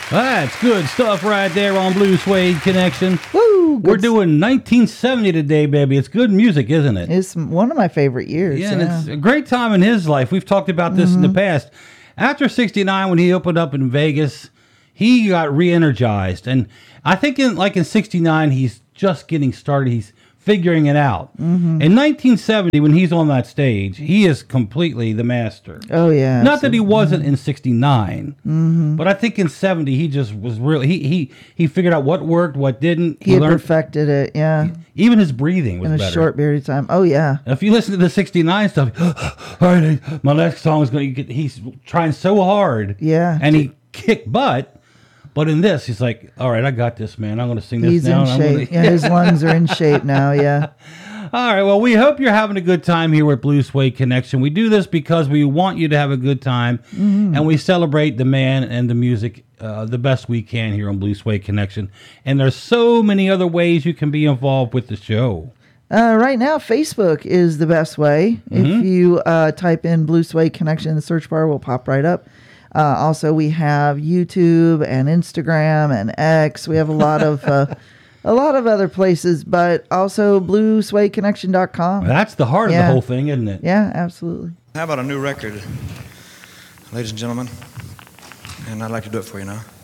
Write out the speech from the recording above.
That's good stuff right there on Blue Suede Connection. Woo! We're doing 1970 today, baby. It's good music, isn't it? It's one of my favorite years. Yeah, and it's a great time in his life. We've talked about this in the past. After 69, when he opened up in Vegas, he got re-energized. And I think in 69, he's just getting started. He's figuring it out. In 1970, when he's on that stage, he is completely the master. Oh, yeah. Not that he wasn't in 69, but I think in 70, he just was really, he figured out what worked, what didn't. He learned, perfected it, yeah. Even his breathing was in a better. short period of time. Oh, yeah. If you listen to the 69 stuff, all right, my next song is going to get, he's trying so hard. Yeah. And he kicked butt. But in this, he's like, all right, I got this, man. I'm going to sing this now. He's in shape. Yeah, his lungs are in shape now, yeah. All right, well, we hope you're having a good time here with Blue Suede Connection. We do this because we want you to have a good time, and we celebrate the man and the music the best we can here on Blue Suede Connection. And there's so many other ways you can be involved with the show. Right now, Facebook is the best way. If you type in Blue Suede Connection in the search bar, will pop right up. Also, we have YouTube and Instagram and X. We have a lot of other places, but also BlueSuedeConnection.com. That's the heart of the whole thing, isn't it? Yeah, absolutely. How about a new record, ladies and gentlemen? And I'd like to do it for you now.